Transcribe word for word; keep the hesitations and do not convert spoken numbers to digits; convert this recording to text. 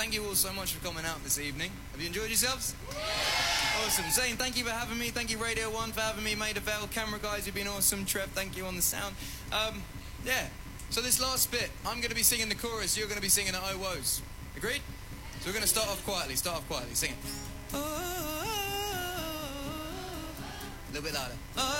thank you all so much for coming out this evening. Have you enjoyed yourselves? Awesome. Zane, thank you for having me. Thank you, Radio one, for having me. Maida Vale, camera guys, you've been awesome. Trev, thank you on the sound. Um, yeah, so this last bit, I'm going to be singing the chorus, you're going to be singing the oh woes. Agreed? So we're going to start off quietly, start off quietly, sing it. A little bit louder.